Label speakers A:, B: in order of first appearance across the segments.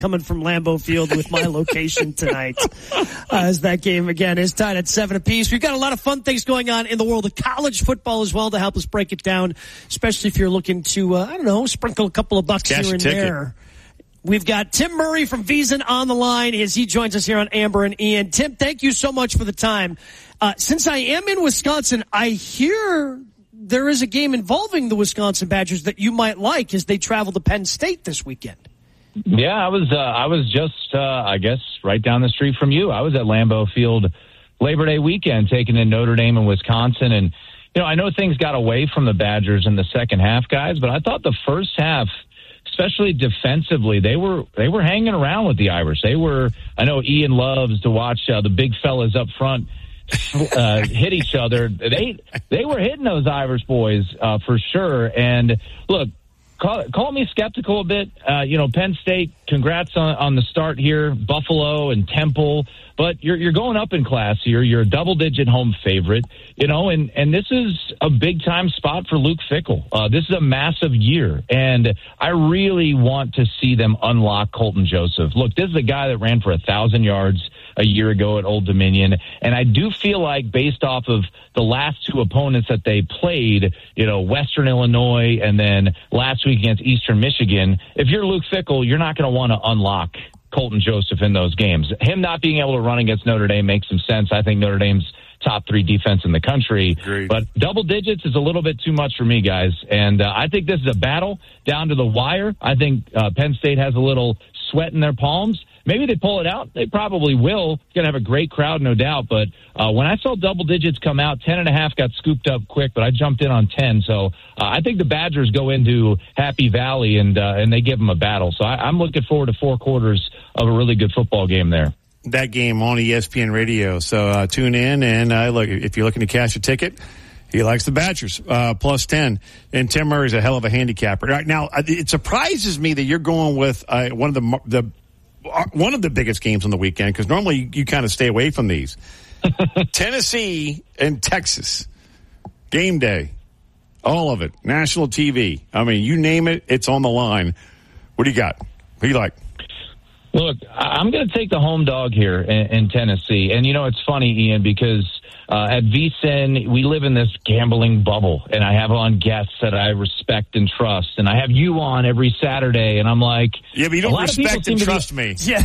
A: coming from Lambeau Field with my location tonight as that game, again, is tied at 7 apiece. We've got a lot of fun things going on in the world of college football as well to help us break it down, especially if you're looking to, sprinkle a couple of bucks here and there. We've got Tim Murray from VSiN on the line as he joins us here on Amber and Ian. Tim, thank you so much for the time. Since I am in Wisconsin, I hear there is a game involving the Wisconsin Badgers that you might like as they travel to Penn State this weekend.
B: Yeah, I was just, I guess, right down the street from you. I was at Lambeau Field Labor Day weekend taking in Notre Dame and Wisconsin. And, I know things got away from the Badgers in the second half, guys, but I thought the first half, especially defensively, they were hanging around with the Irish. I know Ian loves to watch the big fellas up front hit each other. They were hitting those Irish boys for sure. And look, call me skeptical a bit. Penn State, congrats on the start here. Buffalo and Temple, but you're going up in class here. You're a double-digit home favorite, and this is a big-time spot for Luke Fickell. This is a massive year, and I really want to see them unlock Colton Joseph. Look, this is a guy that ran for 1,000 yards a year ago at Old Dominion, and I do feel like based off of the last two opponents that they played, Western Illinois and then last week against Eastern Michigan, if you're Luke Fickell, you're not going to want to unlock Colton Joseph in those games. Him not being able to run against Notre Dame makes some sense. I think Notre Dame's top 3 defense in the country.
C: Agreed.
B: But double digits is a little bit too much for me, guys. And I think this is a battle down to the wire. I think Penn State has a little sweat in their palms. Maybe they pull it out. They probably will. It's going to have a great crowd, no doubt. But when I saw double digits come out, 10.5 got scooped up quick, but I jumped in on 10. So I think the Badgers go into Happy Valley and they give them a battle. So I'm looking forward to 4 quarters of a really good football game there.
C: That game on ESPN Radio. So tune in and look, if you're looking to cash a ticket, he likes the Badgers, plus 10. And Tim Murray's a hell of a handicapper. Right now, it surprises me that you're going with one of the biggest games on the weekend, because normally you kind of stay away from these. Tennessee and Texas. Game day. All of it. National TV. I mean, you name it, it's on the line. What do you got? Who do you like?
B: Look, I'm going to take the home dog here in Tennessee. And, it's funny, Ian, because at VSiN, we live in this gambling bubble. And I have on guests that I respect and trust. And I have you on every Saturday. And I'm like...
C: Yeah, but you don't respect and trust me.
B: Yeah.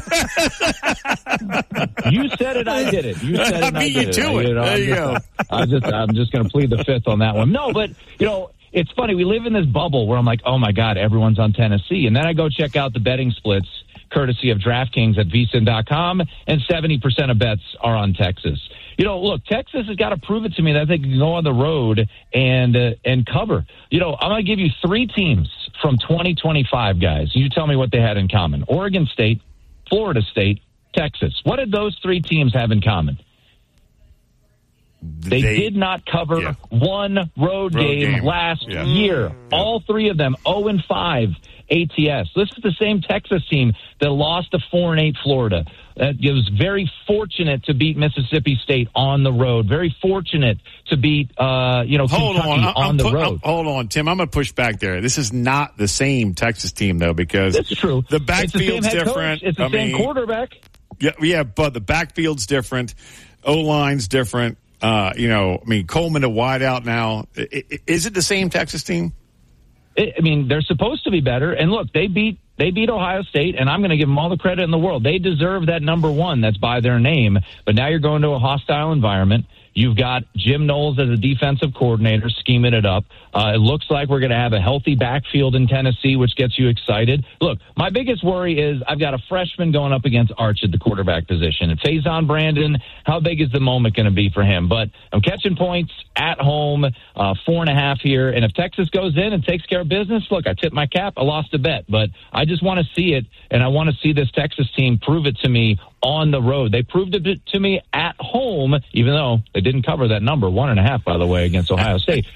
B: You said it, I did it. You said it, I
C: beat you to it. There you go.
B: I'm just going to plead the fifth on that one. No, but, it's funny. We live in this bubble where I'm like, oh, my God, everyone's on Tennessee. And then I go check out the betting splits, courtesy of DraftKings at VSiN.com, and 70% of bets are on Texas. Look, Texas has got to prove it to me that they can go on the road and cover. I'm going to give you 3 teams from 2025, guys. You tell me what they had in common. Oregon State, Florida State, Texas. What did those 3 teams have in common? They did not cover one road game last year. All 3 of them 0-5 ATS. This is the same Texas team that lost to 4-8 Florida. It was very fortunate to beat Mississippi State on the road. Very fortunate to beat Kentucky on the road.
C: Hold on, Tim. I'm going to push back there. This is not the same Texas team, though, because
B: that's true.
C: The backfield's different.
B: It's the same quarterback.
C: Yeah, but the backfield's different. O-line's different. Coleman to wide out now. Is it the same Texas team?
B: They're supposed to be better. And look, they beat Ohio State, and I'm going to give them all the credit in the world. They deserve that number 1 that's by their name. But now you're going to a hostile environment. You've got Jim Knowles as a defensive coordinator scheming it up. It looks like we're going to have a healthy backfield in Tennessee, which gets you excited. Look, my biggest worry is I've got a freshman going up against Arch at the quarterback position. And Faison Brandon, how big is the moment going to be for him? But I'm catching points at home, 4.5 here. And if Texas goes in and takes care of business, look, I tipped my cap. I lost a bet. But I just want to see it, and I want to see this Texas team prove it to me on the road. They proved it to me at home, even though they didn't cover that number, 1.5, by the way, against Ohio State.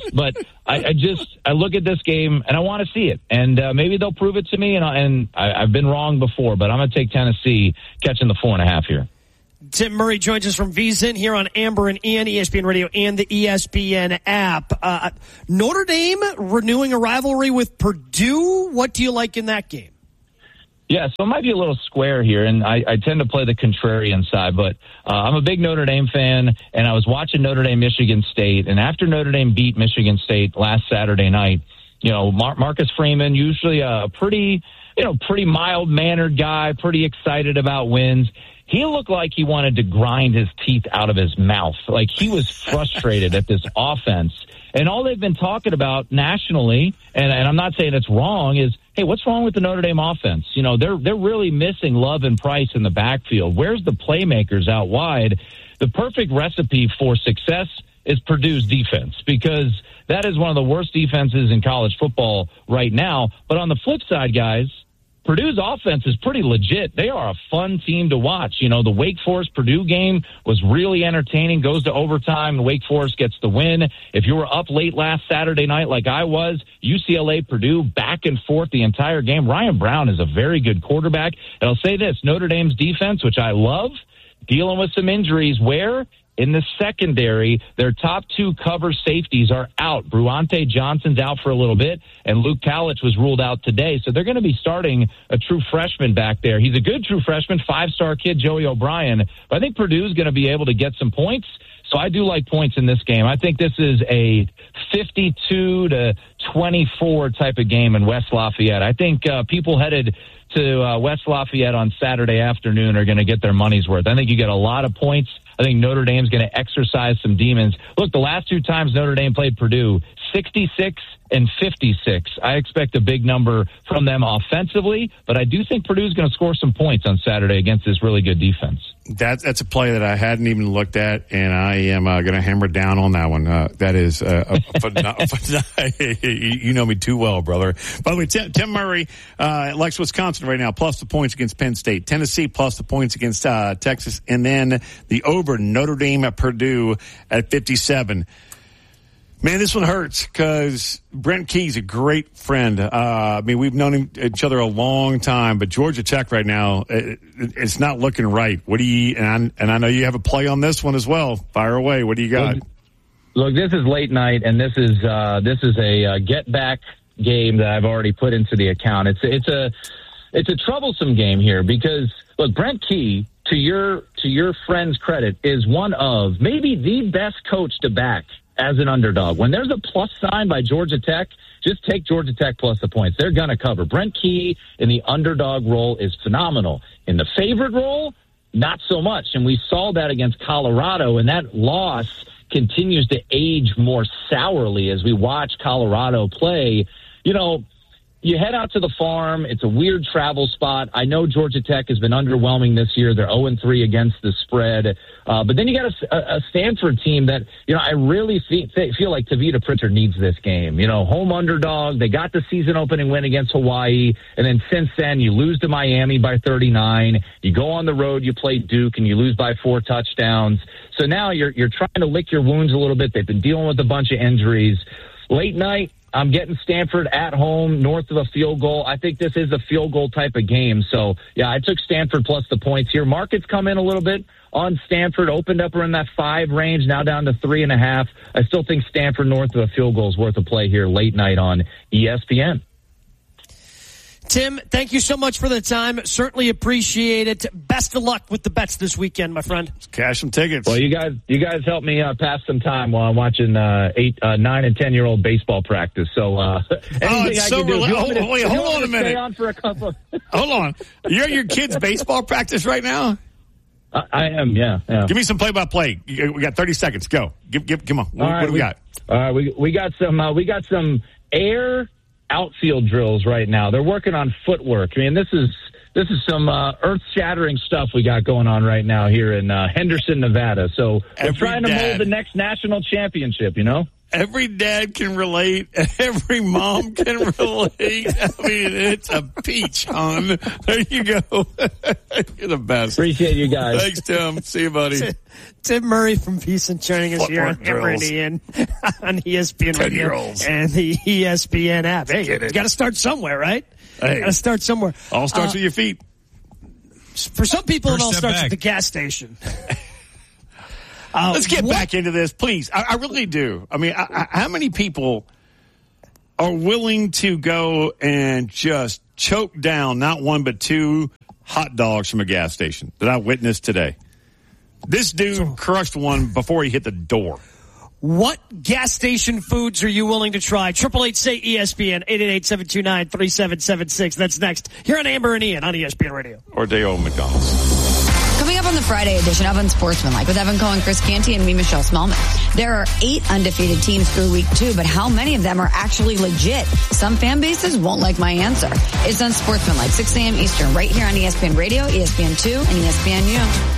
B: I look at this game and I want to see it, and maybe they'll prove it to me. And I've been wrong before, but I'm going to take Tennessee catching the 4.5 here.
A: Tim Murray joins us from VSiN here on Amber and Ian, ESPN Radio, and the ESPN app. Notre Dame renewing a rivalry with Purdue. What do you like in that game?
B: Yeah, so it might be a little square here, and I tend to play the contrarian side, but I'm a big Notre Dame fan, and I was watching Notre Dame, Michigan State, and after Notre Dame beat Michigan State last Saturday night, Marcus Freeman, usually a pretty mild-mannered guy, pretty excited about wins. He looked like he wanted to grind his teeth out of his mouth. Like he was frustrated at this offense. And all they've been talking about nationally, and I'm not saying it's wrong, is, hey, what's wrong with the Notre Dame offense? They're really missing Love and Price in the backfield. Where's the playmakers out wide? The perfect recipe for success is Purdue's defense, because that is one of the worst defenses in college football right now. But on the flip side, guys, Purdue's offense is pretty legit. They are a fun team to watch. The Wake Forest-Purdue game was really entertaining, goes to overtime, and Wake Forest gets the win. If you were up late last Saturday night like I was, UCLA-Purdue back and forth the entire game. Ryan Brown is a very good quarterback. And I'll say this, Notre Dame's defense, which I love, dealing with some injuries where in the secondary, their top two cover safeties are out. Bruante Johnson's out for a little bit, and Luke Kalich was ruled out today. So they're going to be starting a true freshman back there. He's a good true freshman, 5-star kid, Joey O'Brien. But I think Purdue's going to be able to get some points. So I do like points in this game. I think this is a 52-24 type of game in West Lafayette. I think people headed to West Lafayette on Saturday afternoon are going to get their money's worth. I think you get a lot of points. I think Notre Dame's going to exercise some demons. Look, the last two times Notre Dame played Purdue, 66 and 56. I expect a big number from them offensively, but I do think Purdue's going to score some points on Saturday against this really good defense.
C: That's a play that I hadn't even looked at, and I am going to hammer down on that one. That is you know me too well, brother. By the way, Tim Murray likes Wisconsin right now, plus the points against Penn State. Tennessee, plus the points against Texas, and then the over Notre Dame at Purdue at 57. Man, this one hurts because Brent Key's a great friend. We've known each other a long time, but Georgia Tech right now, it's not looking right. What do you? And I know you have a play on this one as well. Fire away. What do you got?
B: Look, this is late night, and this is a get back game that I've already put into the account. It's a troublesome game here because look, Brent Key, to your friend's credit, is one of maybe the best coach to back as an underdog. When there's a plus sign by Georgia Tech, just take Georgia Tech plus the points. They're going to cover. Brent Key in the underdog role is phenomenal. In the favorite role, not so much. And we saw that against Colorado, and that loss continues to age more sourly as we watch Colorado play. You head out to the farm. It's a weird travel spot. I know Georgia Tech has been underwhelming this year. They're 0-3 against the spread. But then you got a Stanford team that, I really feel like Tavita Pritchard needs this game. Home underdog. They got the season opening win against Hawaii. And then since then, you lose to Miami by 39. You go on the road, you play Duke, and you lose by 4 touchdowns. So now you're trying to lick your wounds a little bit. They've been dealing with a bunch of injuries. Late night, I'm getting Stanford at home, north of a field goal. I think this is a field goal type of game. So, yeah, I took Stanford plus the points here. Markets come in a little bit on Stanford, opened up around that 5 range, now down to 3.5. I still think Stanford north of a field goal is worth a play here late night on ESPN.
A: Tim, thank you so much for the time. Certainly appreciate it. Best of luck with the bets this weekend, my friend.
C: Let's cash some tickets.
B: Well, you guys help me pass some time while I'm watching 9 and 10-year-old baseball practice. So anything I can do.
C: Hold on a minute.
B: Stay on for a couple.
C: Hold on. You're at your kid's baseball practice right now?
B: I am, yeah.
C: Give me some play-by-play. We got 30 seconds. Go. Come on. What do we got?
B: All right, we got some air outfield drills right now. They're working on footwork. I mean, this is some earth-shattering stuff we got going on right now here in Henderson, Nevada. So we're trying to mold the next national championship,
C: Every dad can relate. Every mom can relate. I mean, it's a peach, hon. There you go. You're the best.
B: Appreciate you guys.
C: Thanks, Tim. See you, buddy.
A: Tim Murray from VSiN joining us here on Hammer and Ian on ESPN Radio and the ESPN app. Hey, you got to start somewhere, right?
C: Hey,
A: got to start somewhere.
C: All starts with your feet.
A: For some people, it all starts at the gas station.
C: Let's get back into this, please. I really do. I mean, how many people are willing to go and just choked down not one but two hot dogs from a gas station that I witnessed today. This dude crushed one before he hit the door.
A: What gas station foods are you willing to try? 888-SAY-ESPN, 888-729-3776. That's next. Here on Amber and Ian on ESPN Radio.
C: Or Day-O McDonald's.
D: Coming up on the Friday edition of Unsportsmanlike with Evan Cohen, Chris Canty, and me, Michelle Smallman. There are 8 undefeated teams through week 2, but how many of them are actually legit? Some fan bases won't like my answer. It's Unsportsmanlike, 6 a.m. Eastern, right here on ESPN Radio, ESPN2, and ESPNU.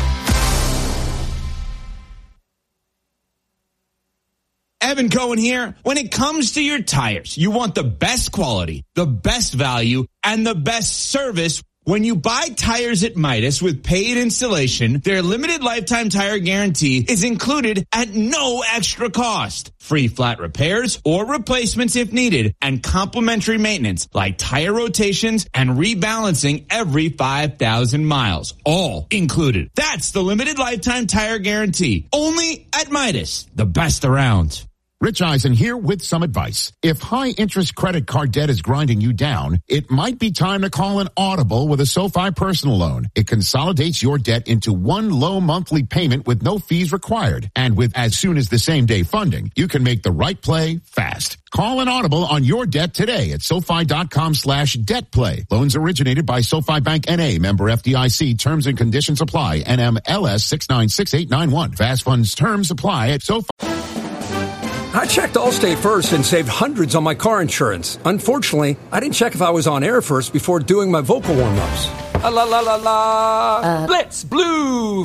E: Evan Cohen here. When it comes to your tires, you want the best quality, the best value, and the best service. When you buy tires at Midas with paid installation, their limited lifetime tire guarantee is included at no extra cost. Free flat repairs or replacements if needed, and complimentary maintenance like tire rotations and rebalancing every 5,000 miles. All included. That's the limited lifetime tire guarantee. Only at Midas, the best around.
F: Rich Eisen here with some advice. If high-interest credit card debt is grinding you down, it might be time to call an Audible with a SoFi personal loan. It consolidates your debt into one low monthly payment with no fees required. And with as soon as the same-day funding, you can make the right play fast. Call an Audible on your debt today at SoFi.com/debtplay. Loans originated by SoFi Bank N.A., member FDIC. Terms and conditions apply. NMLS 696891. Fast funds terms apply at SoFi.
G: I checked Allstate first and saved hundreds on my car insurance. Unfortunately, I didn't check if I was on air first before doing my vocal warm-ups. La la la la. Blitz Blue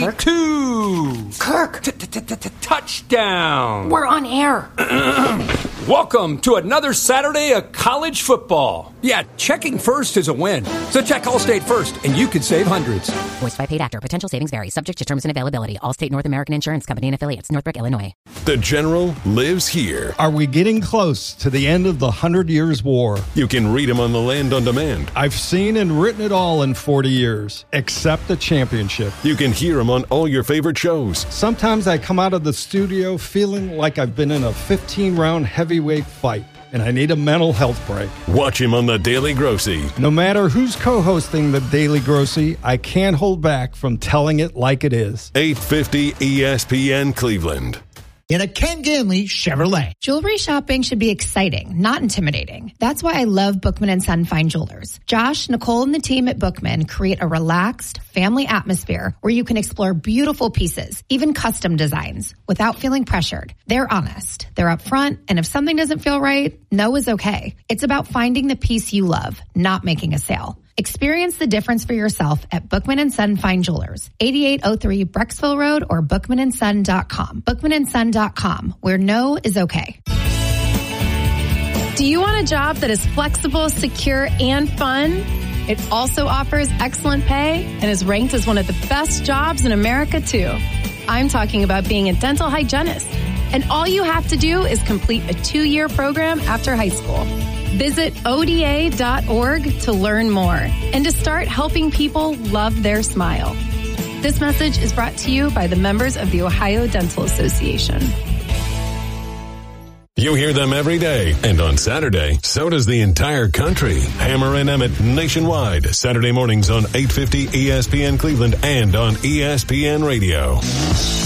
G: 42.
H: Kirk.
G: Touchdown.
H: We're on air.
G: Welcome to another Saturday of college football. Yeah, checking first is a win. So check Allstate first, and you could save hundreds.
I: Voiced by paid actor. Potential savings vary. Subject to terms and availability. Allstate North American Insurance Company and Affiliates. Northbrook, Illinois.
J: The General lives here.
K: Are we getting close to the end of the 100 Years' War?
J: You can read him on The Land on Demand.
K: I've seen and written it all in 40 years, except the championship.
J: You can hear him on all your favorite shows.
K: Sometimes I come out of the studio feeling like I've been in a 15-round heavyweight fight, and I need a mental health break.
J: Watch him on The Daily Grossy.
K: No matter who's co-hosting The Daily Grossy, I can't hold back from telling it like it is.
J: 850 ESPN Cleveland.
L: In a Ken Ganley Chevrolet.
M: Jewelry shopping should be exciting, not intimidating. That's why I love Bookman & Son Fine Jewelers. Josh, Nicole, and the team at Bookman create a relaxed, family atmosphere where you can explore beautiful pieces, even custom designs, without feeling pressured. They're honest, they're upfront, and if something doesn't feel right, no is okay. It's about finding the piece you love, not making a sale. Experience the difference for yourself at Bookman & Son Fine Jewelers, 8803 Brecksville Road or bookmanandson.com. Bookmanandson.com, where no is okay.
N: Do you want a job that is flexible, secure, and fun? It also offers excellent pay and is ranked as one of the best jobs in America, too. I'm talking about being a dental hygienist. And all you have to do is complete a 2-year program after high school. Visit ODA.org to learn more and to start helping people love their smile. This message is brought to you by the members of the Ohio Dental Association.
J: You hear them every day, and on Saturday, so does the entire country. Hammer and Emmett nationwide, Saturday mornings on 850 ESPN Cleveland and on ESPN Radio.